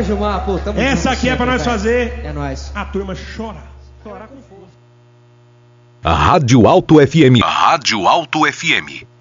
Gilmar, pô, tamo Essa junto, aqui é pra nós fazer. É nóis. A turma chorar. Chorar com força. A Rádio Alto FM. A Rádio Alto FM.